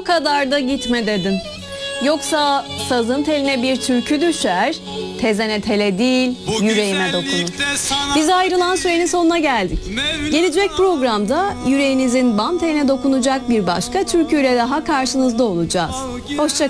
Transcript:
kadar da gitme dedin. Yoksa sazın teline bir türkü düşer, tezene tele değil, yüreğime dokunur. Biz ayrılan sürenin sonuna geldik. Gelecek programda yüreğinizin bam teline dokunacak bir başka türküyle daha karşınızda olacağız. Hoşça